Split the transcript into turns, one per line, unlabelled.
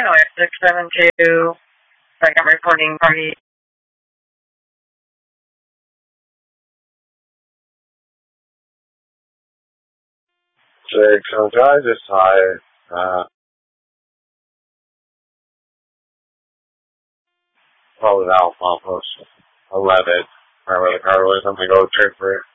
Anyway, 672, second reporting party.
675, just high. Probably Alpha Post 11, or where the car was. I'm going to go check for it.